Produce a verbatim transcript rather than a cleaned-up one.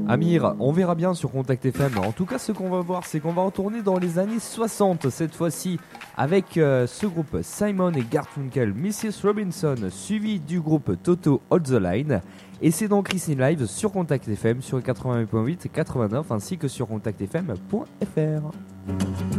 Amir, on verra bien sur Contact F M. En tout cas, ce qu'on va voir, c'est qu'on va retourner dans les années soixante, cette fois-ci, avec euh, ce groupe Simon et Garfunkel, missus Robinson, suivi du groupe Toto Hold the Line. Et c'est donc Chris in Live sur Contact F M, sur quatre-vingt-huit point huit et quatre-vingt-neuf, ainsi que sur contact f m point f r.